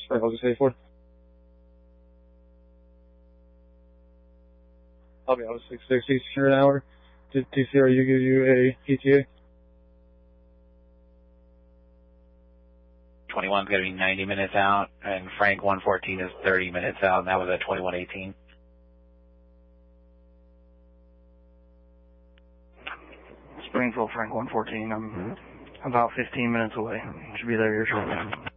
Frank, I'll just say 4. I'll be out of 660 for an hour. Did TCRU give you a ETA? 21's going to be 90 minutes out, and Frank 114 is 30 minutes out, and that was at 2118. Springfield, Frank 114. I'm about 15 minutes away. Should be there here shortly.